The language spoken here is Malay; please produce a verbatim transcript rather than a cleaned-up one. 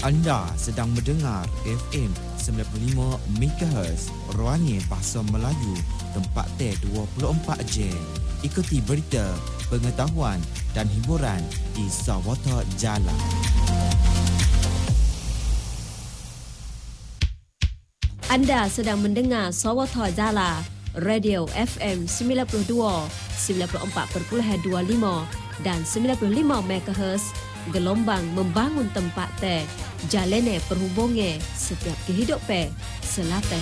Anda sedang mendengar F M sembilan puluh lima megahertz Ruangnya Bahasa Melayu, tempat teh dua puluh empat jam. Ikuti berita, pengetahuan dan hiburan di Sawata Jalan. Anda sedang mendengar Sawata Jala, Radio F M sembilan puluh dua, sembilan puluh empat perpuluhan dua puluh lima dan sembilan puluh lima megahertz. Gelombang membangun tempat teh, jalannya perhubungan setiap kehidupan selatan